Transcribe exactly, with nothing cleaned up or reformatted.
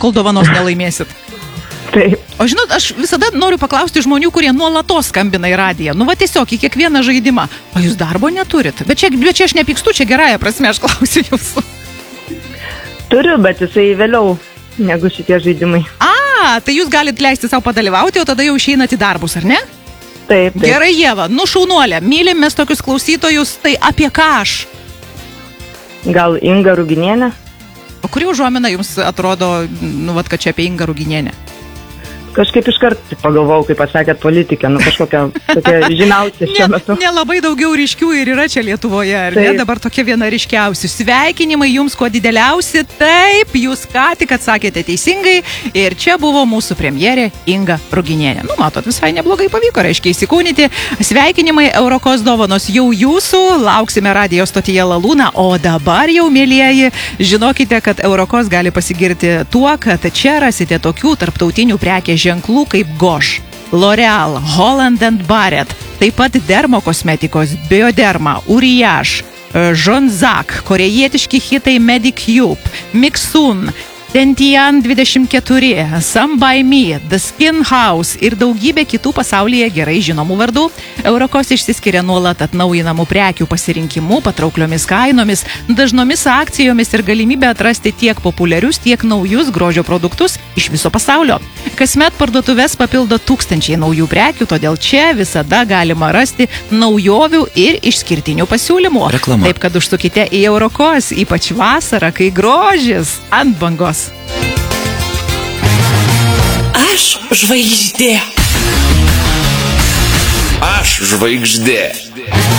kol dovanos nelaimėsit. Taip. O žinot, aš visada noriu paklausti žmonių, kurie nuolatos skambina į radiją. Nu va tiesiog į kiekvieną žaidimą. O jūs darbo neturit? Bet čia, bet čia aš nepykstu, čia gerąją prasme, aš klausiu jūsų. Turiu, bet jisai vėliau negu šitie žaidimai. A, tai jūs galite leisti savo padalyvauti, o tada jau išeinat į darbus, ar ne? Taip, taip. Gerai, Ieva, nu šaunuolė, mylim mes tokius klausytojus, tai apie ką aš? Gal Inga Ruginienė? O kuri užuomina jums atrodo, nu vat, kad čia apie Ingą Ruginienę? Kažkaip iškart pagalvojau, kai pasakėt politikę, nu kažkokia tokia žymiausia šiuo metu. Nelabai daugiau ryškių ir yra čia Lietuvoje, ar ne? Dabar tokia viena ryškiausių. Sveikinimai jums kuo dideliausi. Taip, jūs ką tik atsakėte teisingai ir čia buvo mūsų premjerė Inga Ruginienė. Nu, matot, visai neblogai pavyko, reiškia įsikūnyti. Sveikinimai, Eurokos dovanos jau jūsų, lauksime radijo stotyje Lalūna, o dabar jau, mielieji, žinokite, kad Eurokos gali pasigirti tuo, kad čia rasite tokių tarptautinių prekės ženklų kaip Gosh, L'Oreal, Holland and Barrett, taip pat dermokosmetikos, Bioderma, Uriage, Jonzak, korejietiški hitai Medicube, Mixun, Tentian dvidešimt keturi, Some by Me, The Skin House ir daugybė kitų pasaulyje gerai žinomų vardų. Eurokos išsiskiria nuolat atnaujinamų prekių pasirinkimu, patraukliomis kainomis, dažnomis akcijomis ir galimybę atrasti tiek populiarius, tiek naujus grožio produktus iš viso pasaulio. Kasmet parduotuves papildo tūkstančiai naujų prekių, todėl čia visada galima rasti naujovių ir išskirtinių pasiūlymų. Reklama. Taip, kad užsukite į Eurokos, ypač vasarą, kai grožis ant bangos. Aš žvaigždė. Aš žvaigždė.